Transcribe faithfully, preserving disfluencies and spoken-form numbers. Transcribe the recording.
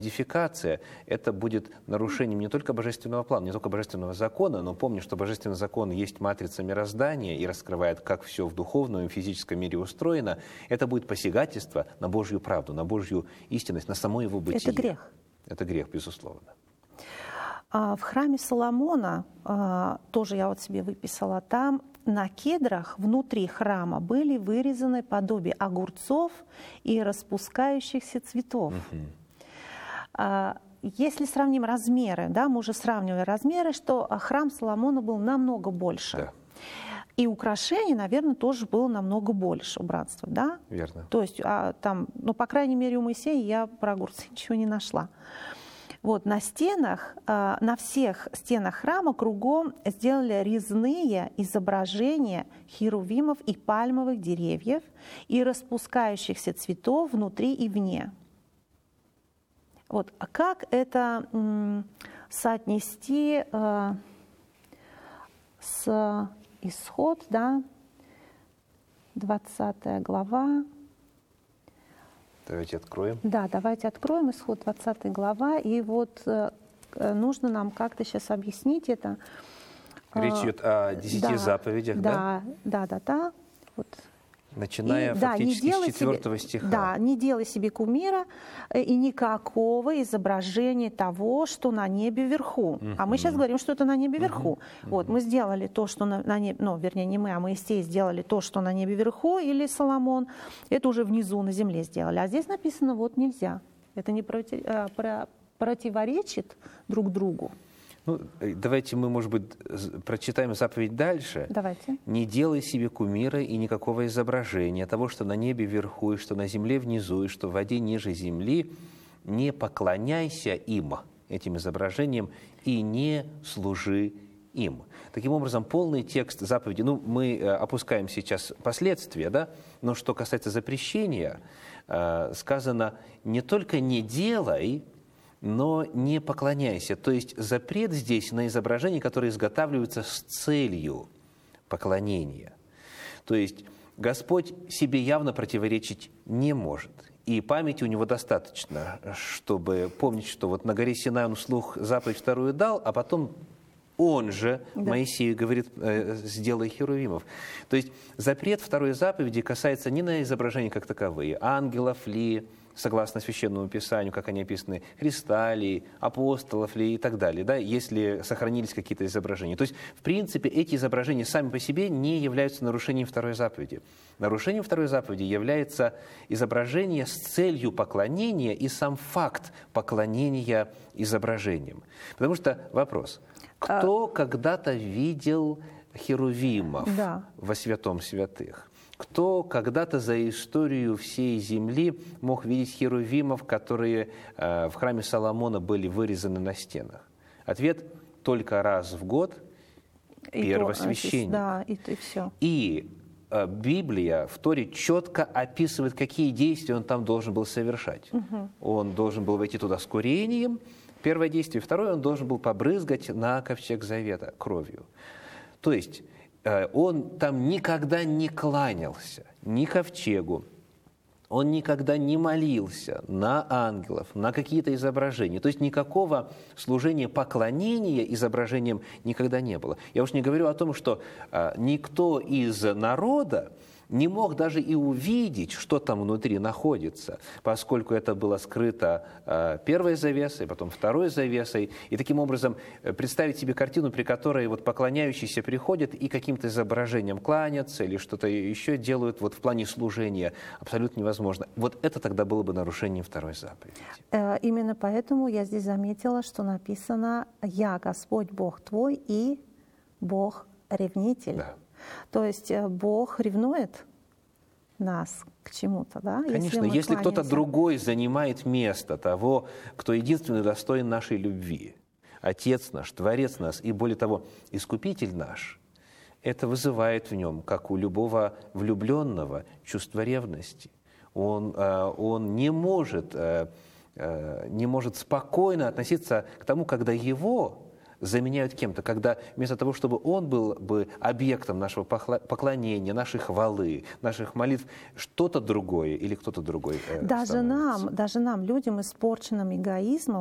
Модификация – это будет нарушением не только божественного плана, не только божественного закона, но помни, что божественный закон есть матрица мироздания и раскрывает, как все в духовном и физическом мире устроено. Это будет посягательство на Божью правду, на Божью истинность, на само его бытие. Это грех. Это грех, безусловно. А в храме Соломона, а, тоже я вот себе выписала, там на кедрах внутри храма были вырезаны подобие огурцов и распускающихся цветов. Угу. Если сравним размеры, да, мы уже сравнивали размеры, что храм Соломона был намного больше. Да. И украшений, наверное, тоже было намного больше убранства, да? Верно. То есть а, там, ну, по крайней мере, у Моисея я про огурцы ничего не нашла. Вот, на стенах, а, на всех стенах храма кругом сделали резные изображения херувимов и пальмовых деревьев и распускающихся цветов внутри и вне. Вот, а как это м, соотнести э, с Исход, да, двадцатая глава. Давайте откроем. Да, давайте откроем Исход, двадцатая глава. И вот э, нужно нам как-то сейчас объяснить это. Речь идет о десяти да, заповедях, да? Да, да, да, да. Вот. Начиная и, фактически да, с четвертого себе, стиха. Да, не делай себе кумира и никакого изображения того, что на небе вверху. Uh-huh. А мы сейчас говорим, что это на небе вверху. Uh-huh. Вот, мы сделали то, что на, на небе, ну, вернее, не мы, а Моисей сделали то, что на небе вверху, или Соломон. Это уже внизу на земле сделали. А здесь написано, вот нельзя. Это не проти, а, про, противоречит друг другу. Ну, давайте мы, может быть, прочитаем заповедь дальше. Давайте. «Не делай себе кумира и никакого изображения того, что на небе вверху, и что на земле внизу, и что в воде ниже земли. Не поклоняйся им, этим изображениям, и не служи им». Таким образом, полный текст заповеди, ну, мы опускаем сейчас последствия, да, но что касается запрещения, сказано не только «не делай», но не поклоняйся. То есть запрет здесь на изображения, которые изготавливаются с целью поклонения. То есть Господь себе явно противоречить не может. И памяти у него достаточно, чтобы помнить, что вот на горе Синай он вслух заповедь вторую дал, а потом он же, да, Моисею говорит, сделай херувимов. То есть запрет второй заповеди касается не на изображения как таковые, ангелов ли, согласно Священному Писанию, как они описаны, Христа ли, апостолов ли и так далее, да, если сохранились какие-то изображения. То есть, в принципе, эти изображения сами по себе не являются нарушением второй заповеди. Нарушением второй заповеди является изображение с целью поклонения и сам факт поклонения изображениям. Потому что вопрос, кто а... когда-то видел херувимов, да, во святом святых? Кто когда-то за историю всей земли мог видеть херувимов, которые э, в храме Соломона были вырезаны на стенах? Ответ – только раз в год первосвященник. Да, и, и все. И э, Библия в Торе четко описывает, какие действия он там должен был совершать. Угу. Он должен был войти туда с курением, первое действие. Второе, он должен был побрызгать на ковчег завета кровью. То есть он там никогда не кланялся ни ковчегу, он никогда не молился на ангелов, на какие-то изображения. То есть никакого служения поклонения изображениям никогда не было. Я уж не говорю о том, что а, никто из народа не мог даже и увидеть, что там внутри находится, поскольку это было скрыто э, первой завесой, потом второй завесой. И таким образом представить себе картину, при которой вот поклоняющиеся приходят и каким-то изображением кланятся или что-то еще делают вот в плане служения, абсолютно невозможно. Вот это тогда было бы нарушением второй заповеди. Именно поэтому я здесь заметила, что написано «Я Господь Бог твой и Бог ревнитель». Да. То есть Бог ревнует нас к чему-то, да? Конечно, если, если кто-то другой занимает место того, кто единственный достоин нашей любви, Отец наш, Творец нас и, более того, Искупитель наш, это вызывает в нем, как у любого влюбленного, чувство ревности. Он, он не может, не может спокойно относиться к тому, когда его заменяют кем-то, когда вместо того, чтобы он был бы объектом нашего поклонения, нашей хвалы, наших молитв, что-то другое или кто-то другой даже становится. нам, даже нам, людям, испорченным эгоизмом,